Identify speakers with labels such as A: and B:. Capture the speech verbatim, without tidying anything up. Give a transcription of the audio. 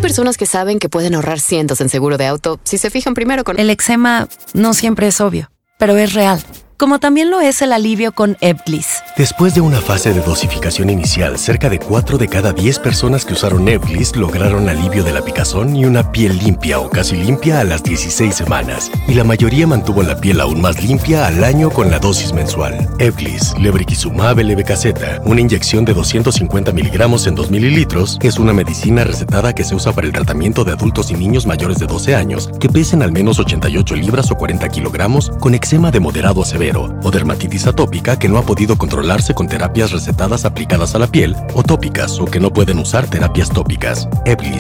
A: personas que saben que pueden ahorrar cientos en seguro de auto si se fijan primero con...
B: El eczema no siempre es obvio, pero es real. Como también lo es el alivio con Ebglyss.
C: Después de una fase de dosificación inicial, cerca de cuatro de cada diez personas que usaron Ebglyss lograron alivio de la picazón y una piel limpia o casi limpia a las dieciséis semanas. Y la mayoría mantuvo la piel aún más limpia al año con la dosis mensual. Ebglyss, lebrikizumab levetaceta, una inyección de doscientos cincuenta miligramos en dos mililitros, es una medicina recetada que se usa para el tratamiento de adultos y niños mayores de doce años que pesen al menos ochenta y ocho libras o cuarenta kilogramos con eczema de moderado a severo o dermatitis atópica que no ha podido controlarse con terapias recetadas aplicadas a la piel o tópicas o que no pueden usar terapias tópicas. Ebglyss